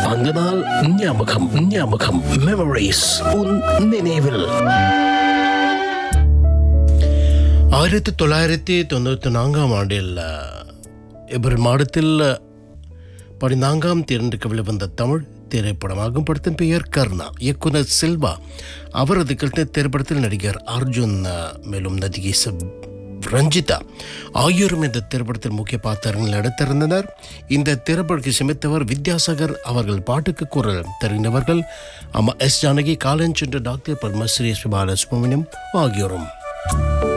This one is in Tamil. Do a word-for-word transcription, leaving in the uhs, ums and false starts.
அந்த நாள் ஞாபகம் ஞாபகம் மெமரிஸ் உன் நினைவில். ஆயிரத்தி தொள்ளாயிரத்தி தொண்ணூற்றி நான்காம் ஆண்டில் ஏப்ரல் மாதத்தில் பதினான்காம் தேர்ந்தெடுக்க வெளிவந்த தமிழ் திரைப்படமாகும். படத்தின் பெயர் கர்ணா. இயக்குனர் செல்வா. அவரது கல்வி திரைப்படத்தில் நடிகர் அர்ஜுன் மேலும் நடிகை ரஞ்சிதா ஆகியோரும் இந்த திரைப்படத்தில் முக்கிய பாத்திரங்கள் நடித்திருந்தனர். இந்த திரைப்படத்தை சமைத்தவர் வித்யாசாகர் அவர்கள். பாட்டுக்கு குரல் தருகின்றவர்கள் அம்மா எஸ் ஜானகி, காலஞ்சென்ற டாக்டர் பத்மஸ்ரீ, எஸ் பாலசுப்ரமணியம் ஆகியோரும்.